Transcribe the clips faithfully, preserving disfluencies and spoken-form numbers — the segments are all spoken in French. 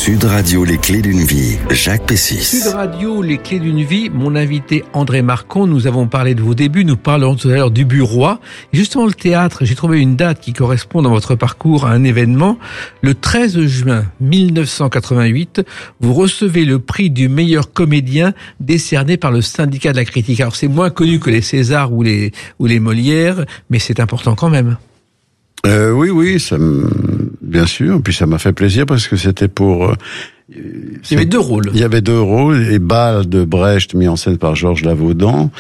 Sud Radio, les clés d'une vie, Jacques Pessis. Sud Radio, les clés d'une vie, mon invité André Marcon, nous avons parlé de vos débuts, nous parlons tout à l'heure du Bureau. Justement, le théâtre, j'ai trouvé une date qui correspond dans votre parcours à un événement. Le treize juin mille neuf cent quatre-vingt-huit, vous recevez le prix du meilleur comédien décerné par le syndicat de la critique. Alors, c'est moins connu que les Césars ou les, ou les Molières, mais c'est important quand même. Euh, oui, oui, ça me... bien sûr. Puis ça m'a fait plaisir parce que c'était pour... Euh, il y avait deux rôles. Il y avait deux rôles. Et Bâle de Brecht, mis en scène par Georges Lavaudan,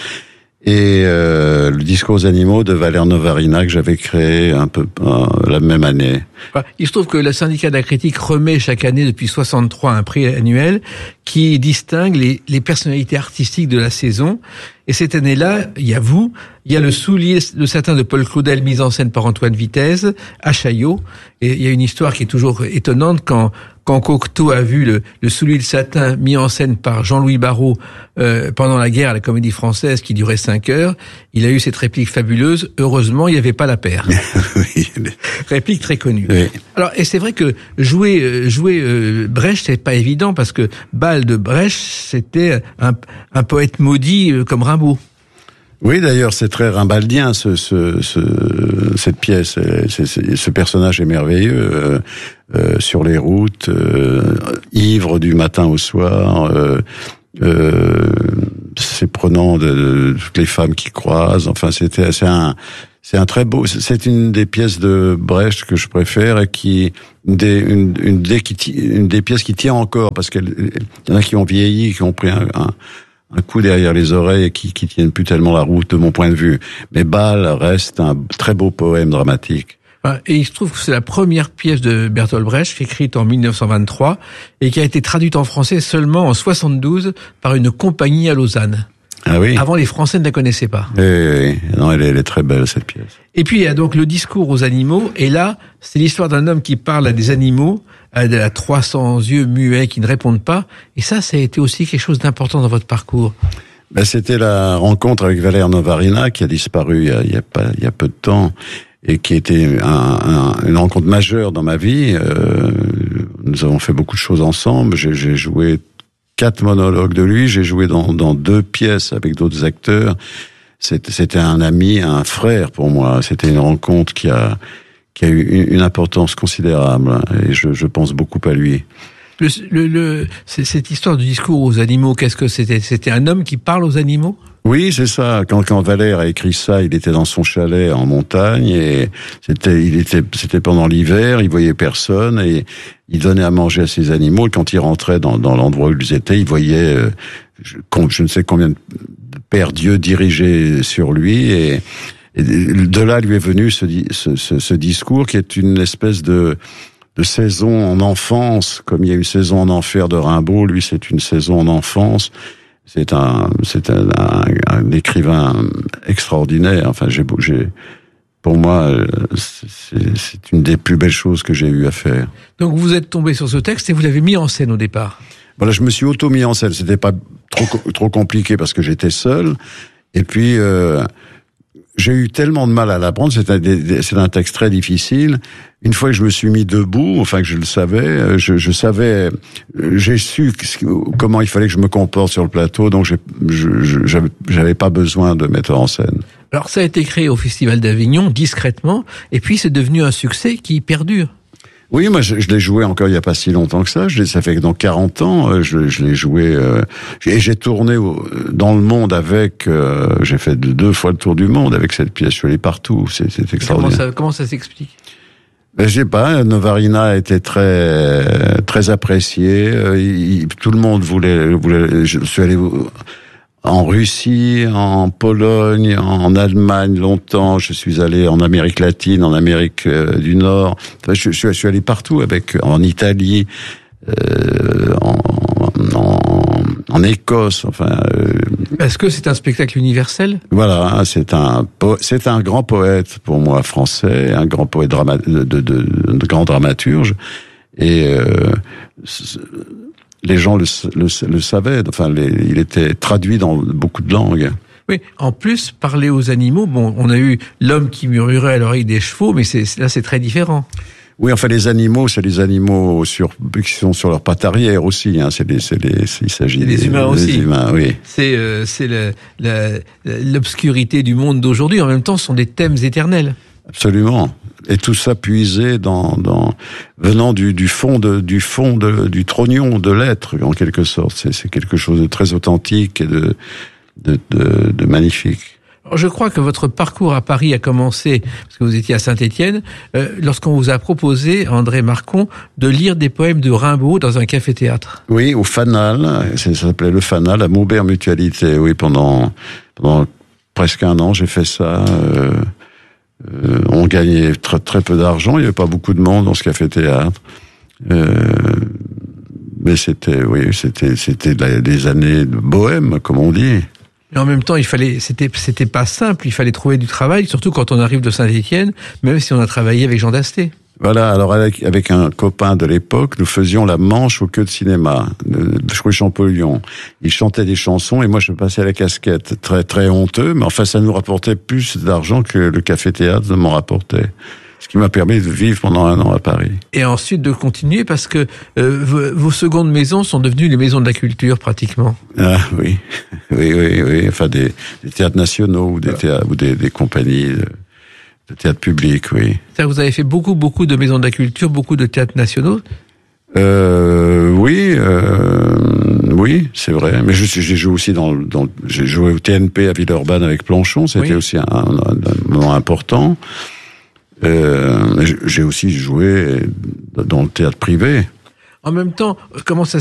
et euh, le discours aux animaux de Valère Novarina, que j'avais créé un peu euh, la même année. Il se trouve que le syndicat de la critique remet chaque année depuis soixante-trois un prix annuel qui distingue les, les personnalités artistiques de la saison. Et cette année-là, il y a vous, il y a le soulier de satin de Paul Claudel mis en scène par Antoine Vitesse à Chaillot. Et il y a une histoire qui est toujours étonnante quand quand Cocteau a vu le, le soulier de satin mis en scène par Jean-Louis Barrault euh, pendant la guerre à la Comédie Française qui durait cinq heures, il a eu cette réplique fabuleuse. Heureusement, il n'y avait pas la paire. Oui. Réplique très connue. Oui. Alors, et c'est vrai que jouer jouer euh, Brecht, c'est pas évident parce que Bâle de Brecht, c'était un, un poète maudit euh, comme Rimbaud. Oui, d'ailleurs, c'est très rimbaldien, ce, ce, ce, cette pièce. C'est, c'est, ce personnage est merveilleux, euh, euh, sur les routes, euh, ivre du matin au soir, euh, euh, s'éprenant de, de toutes les femmes qui croisent. Enfin, c'était, c'est un, c'est un très beau, c'est une des pièces de Brecht que je préfère et qui, une des, une, une des, qui, une des pièces qui tient encore, parce qu'il y en a qui ont vieilli, qui ont pris un, un un coup derrière les oreilles et qui, qui tiennent plus tellement la route de mon point de vue. Mais Bâle reste un très beau poème dramatique. Et il se trouve que c'est la première pièce de Bertolt Brecht, écrite en mille neuf cent vingt-trois, et qui a été traduite en français seulement en soixante-douze par une compagnie à Lausanne. Ah oui. Avant, les Français ne la connaissaient pas. Oui, oui, oui. Non, elle est, elle est très belle, cette pièce. Et puis, il y a donc le discours aux animaux, et là, c'est l'histoire d'un homme qui parle à des animaux, à trois cents yeux muets qui ne répondent pas, et ça, ça a été aussi quelque chose d'important dans votre parcours. Ben, c'était la rencontre avec Valère Novarina, qui a disparu il y a, il y a, pas, il y a peu de temps, et qui était un, un, une rencontre majeure dans ma vie. Euh, nous avons fait beaucoup de choses ensemble, j'ai, j'ai joué quatre monologues de lui, j'ai joué dans, dans deux pièces avec d'autres acteurs. C'était, c'était un ami, un frère pour moi. C'était une rencontre qui a, qui a eu une, une importance considérable, et je, je pense beaucoup à lui. Le, le, le, cette histoire du discours aux animaux, qu'est-ce que c'était? C'était un homme qui parle aux animaux? Oui, c'est ça. Quand, quand Valère a écrit ça, il était dans son chalet en montagne et c'était, il était, c'était pendant l'hiver, il voyait personne et il donnait à manger à ses animaux. Et quand il rentrait dans, dans l'endroit où ils étaient, il voyait, euh, je, je ne sais combien de pères dieux dirigés sur lui et, et de là lui est venu ce, ce, ce, ce discours qui est une espèce de, de saison en enfance, comme il y a une saison en enfer de Rimbaud, lui c'est une saison en enfance. C'est un, c'est un, un, un écrivain extraordinaire. Enfin, j'ai, j'ai, pour moi, c'est, c'est une des plus belles choses que j'ai eu à faire. Donc, vous êtes tombé sur ce texte et vous l'avez mis en scène au départ. Voilà, je me suis auto mis en scène. C'était pas trop, trop compliqué parce que j'étais seul. Et puis, euh, j'ai eu tellement de mal à l'apprendre. C'est un, c'est un texte très difficile. Une fois que je me suis mis debout, enfin que je le savais, je, je savais, j'ai su comment il fallait que je me comporte sur le plateau, donc j'ai, je, je, j'avais, j'avais pas besoin de mettre en scène. Alors ça a été créé au Festival d'Avignon, discrètement, et puis c'est devenu un succès qui perdure. Oui, moi je, je l'ai joué encore il y a pas si longtemps que ça. Je, ça fait que dans quarante ans, je, je l'ai joué euh, et j'ai tourné au, dans le monde avec. Euh, j'ai fait deux fois le tour du monde avec cette pièce. Je suis allé partout. C'est, c'est extraordinaire. Comment ça, comment ça s'explique? Ben, je sais pas, Novarina était très très apprécié. Il, tout le monde voulait voulait. Je suis allé en Russie, en Pologne, en Allemagne longtemps. Je suis allé en Amérique latine, en Amérique du Nord. Enfin, je, je, je suis allé partout avec, en Italie, euh, en, en, en Écosse. Enfin. Euh, Est-ce que c'est un spectacle universel? Voilà, c'est un c'est un grand poète pour moi français, un grand poète drama, de, de, de, de grand dramaturge, et euh, les gens le, le, le savaient. Enfin, les, il était traduit dans beaucoup de langues. Oui, en plus, parler aux animaux, bon, on a eu l'homme qui murmurait à l'oreille des chevaux, mais c'est, là, c'est très différent. Oui, enfin les animaux, c'est les animaux sur qui sont sur leurs pattes arrière aussi. Hein. C'est les, c'est les, il s'agit des, des humains des aussi. Humains, oui. C'est euh, c'est le, la, l'obscurité du monde d'aujourd'hui. En même temps, ce sont des thèmes éternels. Absolument. Et tout ça puisé dans, dans venant du, du fond de, du fond de, du trognon de l'être, en quelque sorte. C'est, c'est quelque chose de très authentique et de, de, de, de magnifique. Alors, je crois que votre parcours à Paris a commencé, parce que vous étiez à Saint-Étienne, euh, lorsqu'on vous a proposé, André Marcon, de lire des poèmes de Rimbaud dans un café-théâtre. Oui, au Fanal, ça s'appelait le Fanal, à Maubert Mutualité. Oui, pendant, pendant presque un an, j'ai fait ça. Euh, euh, on gagnait très, très peu d'argent, il n'y avait pas beaucoup de monde dans ce café-théâtre. Euh, mais c'était, oui, c'était, c'était des années de bohème, comme on dit. Mais en même temps, il fallait, c'était, c'était pas simple. Il fallait trouver du travail, surtout quand on arrive de Saint-Étienne, même si on a travaillé avec Jean Dasté. Voilà. Alors avec, avec un copain de l'époque, nous faisions la manche au queue de cinéma de, de Chouet Champollion. Il chantait des chansons et moi je passais à la casquette. Très très honteux, mais enfin ça nous rapportait plus d'argent que le café-théâtre m'en rapportait. Ce qui m'a permis de vivre pendant un an à Paris. Et ensuite de continuer parce que euh, vos, vos secondes maisons sont devenues les maisons de la culture pratiquement. Ah oui, oui, oui, oui. Enfin des, des théâtres nationaux ou des théâtres, ou des, des compagnies de, de théâtre public, oui. C'est-à-dire que vous avez fait beaucoup, beaucoup de maisons de la culture, beaucoup de théâtres nationaux. Euh, oui, euh, oui, c'est vrai. Mais je, j'ai joué aussi dans, dans, j'ai joué au T N P à Villeurbanne avec Planchon. C'était oui. aussi un, un, un moment important. Euh, j'ai aussi joué dans le théâtre privé. En même temps, comment ça s'est fait ?